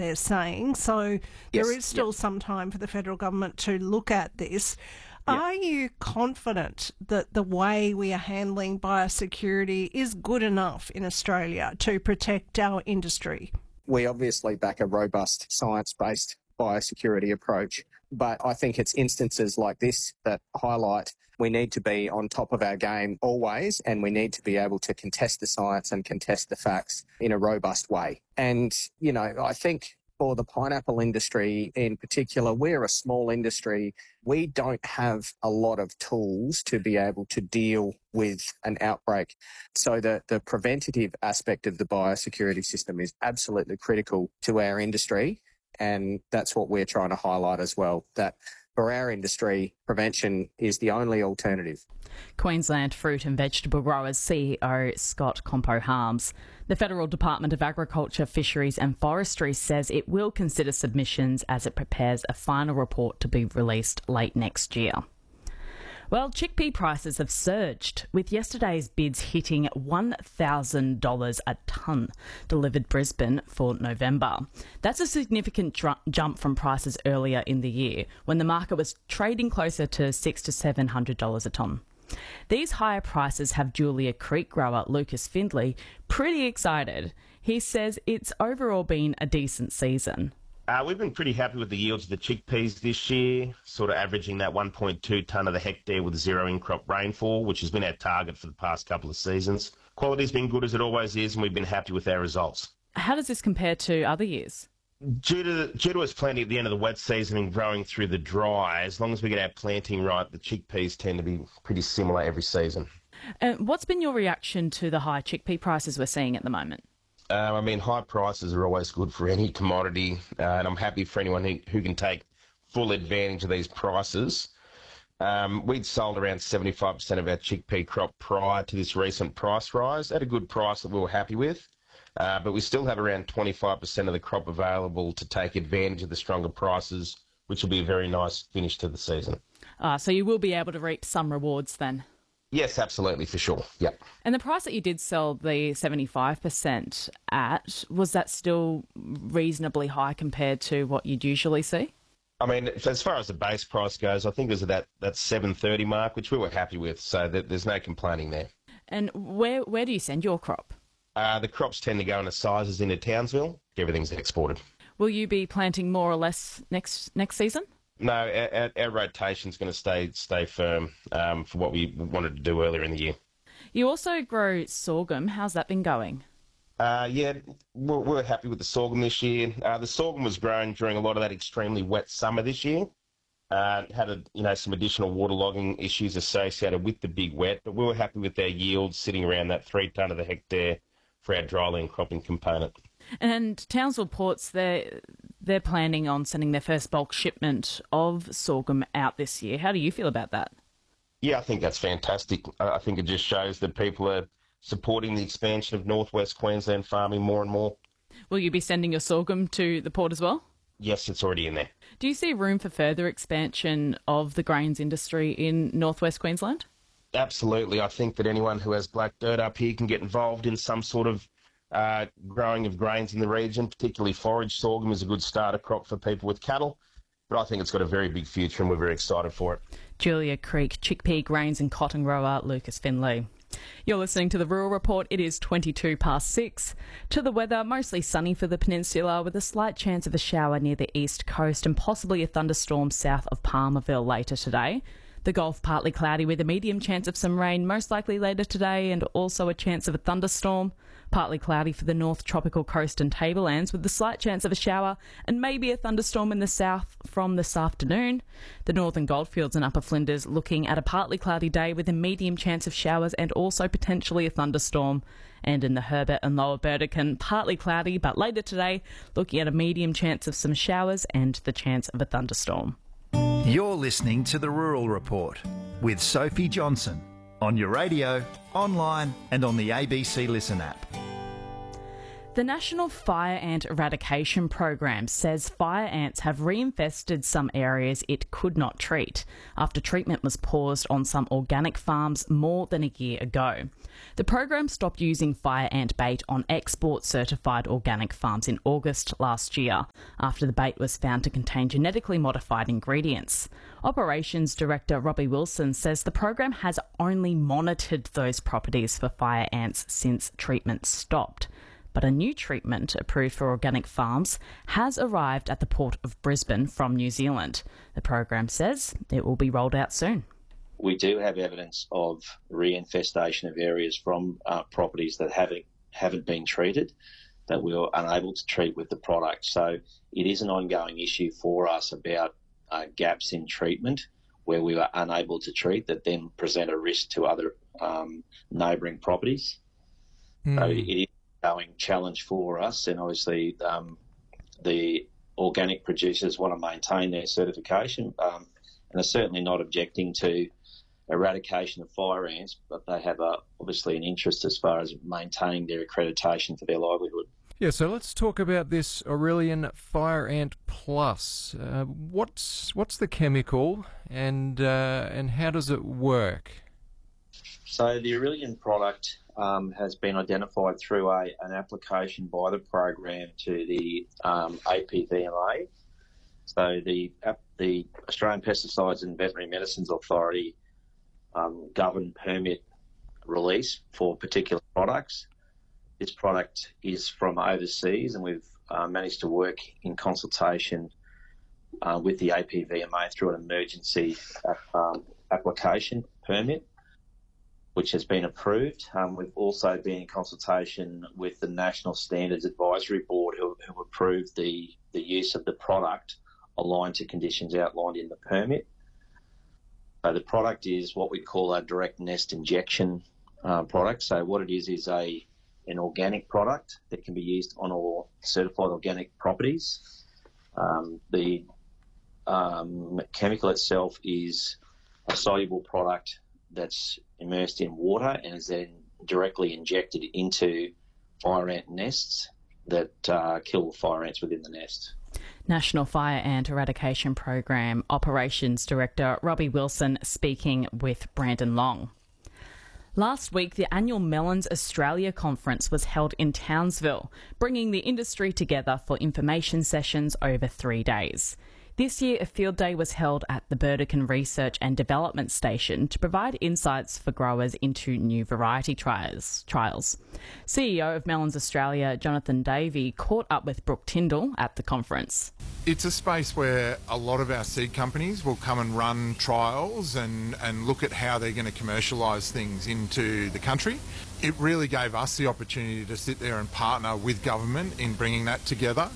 they're saying. So there is still some time for the federal government to look at this. Yep. Are you confident that the way we are handling biosecurity is good enough in Australia to protect our industry? We obviously back a robust science-based biosecurity approach, but I think it's instances like this that highlight we need to be on top of our game always, and we need to be able to contest the science and contest the facts in a robust way. And, you know, I think for the pineapple industry in particular, we're a small industry. We don't have a lot of tools to be able to deal with an outbreak. So the preventative aspect of the biosecurity system is absolutely critical to our industry. And that's what we're trying to highlight as well, that for our industry, prevention is the only alternative. Queensland Fruit and Vegetable Growers CEO Scott Compo-Harms. The Federal Department of Agriculture, Fisheries and Forestry says it will consider submissions as it prepares a final report to be released late next year. Well, chickpea prices have surged, with yesterday's bids hitting $1,000 a tonne, delivered Brisbane for November. That's a significant jump from prices earlier in the year, when the market was trading closer to $600 to $700 a tonne. These higher prices have Julia Creek grower Lucas Findlay pretty excited. He says it's overall been a decent season. We've been pretty happy with the yields of the chickpeas this year, sort of averaging that 1.2 tonne of the hectare with zero in-crop rainfall, which has been our target for the past couple of seasons. Quality's been good as it always is, and we've been happy with our results. How does this compare to other years? Due to us planting at the end of the wet season and growing through the dry, as long as we get our planting right, the chickpeas tend to be pretty similar every season. What's been your reaction to the high chickpea prices we're seeing at the moment? High prices are always good for any commodity, and I'm happy for anyone who can take full advantage of these prices. We'd sold around 75% of our chickpea crop prior to this recent price rise at a good price that we were happy with, but we still have around 25% of the crop available to take advantage of the stronger prices, which will be a very nice finish to the season. So you will be able to reap some rewards then? Yes, absolutely, for sure. Yep. And the price that you did sell the 75% at, was that still reasonably high compared to what you'd usually see? I mean, as far as the base price goes, I think it was at that $7.30 mark, which we were happy with, so there's no complaining there. And where do you send your crop? The crops tend to go in sizes into Townsville. Everything's exported. Will you be planting more or less next season? No, our rotation's going to stay firm for what we wanted to do earlier in the year. You also grow sorghum. How's that been going? We're happy with the sorghum this year. The sorghum was grown during a lot of that extremely wet summer this year. Had some additional waterlogging issues associated with the big wet, but we were happy with their yields sitting around that 3 tonne of the hectare for our dryland cropping component. And Townsville Ports, they're planning on sending their first bulk shipment of sorghum out this year. How do you feel about that? Yeah, I think that's fantastic. I think it just shows that people are supporting the expansion of northwest Queensland farming more and more. Will you be sending your sorghum to the port as well? Yes, it's already in there. Do you see room for further expansion of the grains industry in northwest Queensland? Absolutely. I think that anyone who has black dirt up here can get involved in some sort of growing of grains in the region, particularly forage. Sorghum is a good starter crop for people with cattle, but I think it's got a very big future and we're very excited for it. Julia Creek chickpea grains and cotton grower Lucas Findlay. You're listening to the Rural Report. It is 6:22. To the weather, mostly sunny for the peninsula with a slight chance of a shower near the east coast and possibly a thunderstorm south of Palmerville later today. The Gulf partly cloudy with a medium chance of some rain, most likely later today, and also a chance of a thunderstorm. Partly cloudy for the north tropical coast and tablelands with the slight chance of a shower and maybe a thunderstorm in the south from this afternoon. The northern goldfields and upper Flinders looking at a partly cloudy day with a medium chance of showers and also potentially a thunderstorm. And in the Herbert and Lower Burdekin, partly cloudy, but later today looking at a medium chance of some showers and the chance of a thunderstorm. You're listening to the Rural Report with Sophie Johnson on your radio, online and on the ABC Listen app. The National Fire Ant Eradication Program says fire ants have reinfested some areas it could not treat after treatment was paused on some organic farms more than a year ago. The program stopped using fire ant bait on export-certified organic farms in August last year after the bait was found to contain genetically modified ingredients. Operations Director Robbie Wilson says the program has only monitored those properties for fire ants since treatment stopped. But a new treatment approved for organic farms has arrived at the Port of Brisbane from New Zealand. The program says it will be rolled out soon. We do have evidence of reinfestation of areas from properties that haven't been treated, that we were unable to treat with the product. So it is an ongoing issue for us about gaps in treatment where we were unable to treat that then present a risk to other neighbouring properties. So it is ongoing challenge for us, and obviously the organic producers want to maintain their certification and are certainly not objecting to eradication of fire ants, but they have obviously an interest as far as maintaining their accreditation for their livelihood. Yeah, so let's talk about this Aurelian Fire Ant Plus. What's the chemical and how does it work? So the Aurelian product has been identified through an application by the program to the APVMA. So the Australian Pesticides and Veterinary Medicines Authority govern permit release for particular products. This product is from overseas, and we've managed to work in consultation with the APVMA through an emergency application permit, which has been approved. We've also been in consultation with the National Standards Advisory Board who approved the use of the product aligned to conditions outlined in the permit. So the product is what we call a direct nest injection product. So what it is an organic product that can be used on all certified organic properties. The chemical itself is a soluble product that's immersed in water and is then directly injected into fire ant nests that kill fire ants within the nest. National Fire Ant Eradication Program Operations Director Robbie Wilson speaking with Brandon Long. Last week, the annual Melons Australia conference was held in Townsville, bringing the industry together for information sessions over 3 days. This year, a field day was held at the Burdekin Research and Development Station to provide insights for growers into new variety trials. CEO of Melons Australia, Jonathan Davey, caught up with Brooke Tyndall at the conference. It's a space where a lot of our seed companies will come and run trials and look at how they're going to commercialise things into the country. It really gave us the opportunity to sit there and partner with government in bringing that together.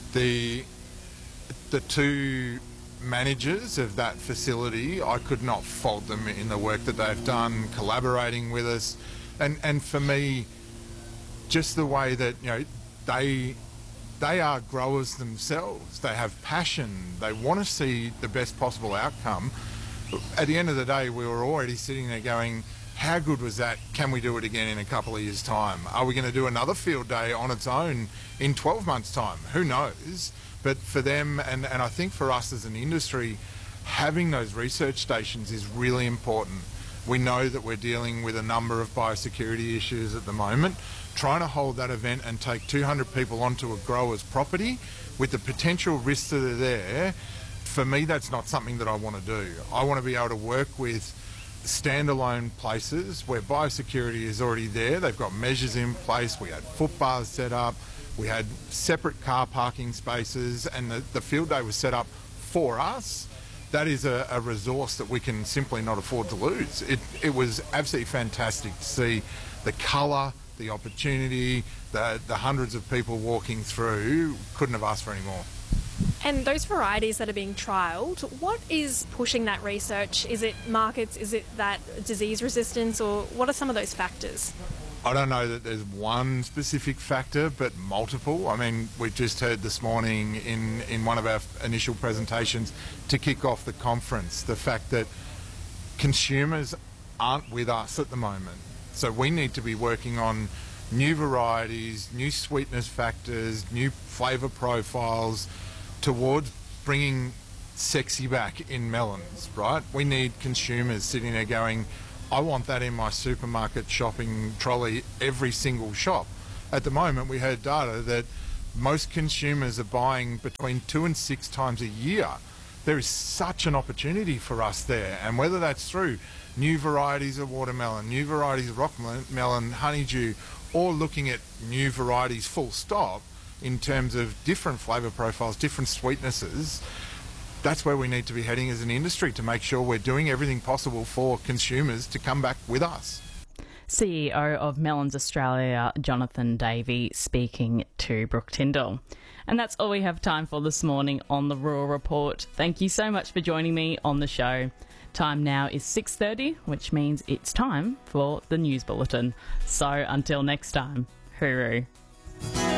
The two managers of that facility, I could not fault them in the work that they've done, collaborating with us, and for me, just the way that they are growers themselves. They have passion. They want to see the best possible outcome. At the end of the day, we were already sitting there going, how good was that? Can we do it again in a couple of years' time? Are we going to do another field day on its own in 12 months' time? Who knows? But for them, and I think for us as an industry, having those research stations is really important. We know that we're dealing with a number of biosecurity issues at the moment. Trying to hold that event and take 200 people onto a grower's property with the potential risks that are there, for me, that's not something that I want to do. I want to be able to work with standalone places where biosecurity is already there. They've got measures in place. We had footbars set up. We had separate car parking spaces, and the field day was set up for us. That is a resource that we can simply not afford to lose. It was absolutely fantastic to see the colour, the opportunity, the hundreds of people walking through. Couldn't have asked for any more. And those varieties that are being trialled, what is pushing that research? Is it markets? Is it that disease resistance? Or what are some of those factors? I don't know that there's one specific factor, but multiple. I mean, we just heard this morning in one of our initial presentations to kick off the conference, the fact that consumers aren't with us at the moment. So we need to be working on new varieties, new sweetness factors, new flavour profiles towards bringing sexy back in melons, right? We need consumers sitting there going, I want that in my supermarket shopping trolley every single shop. At the moment, we heard data that most consumers are buying between 2 and 6 times a year. There is such an opportunity for us there, and whether that's through new varieties of watermelon, new varieties of rock melon, honeydew, or looking at new varieties full stop in terms of different flavour profiles, different sweetnesses, that's where we need to be heading as an industry to make sure we're doing everything possible for consumers to come back with us. CEO of Melons Australia, Jonathan Davey, speaking to Brooke Tyndall. And that's all we have time for this morning on the Rural Report. Thank you so much for joining me on the show. Time now is 6:30, which means it's time for the news bulletin. So until next time, hooroo.